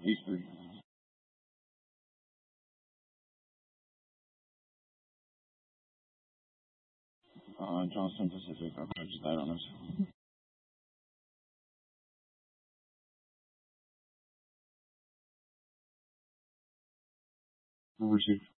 Eastern. Johnston Pacific. Okay, just that on us. Received.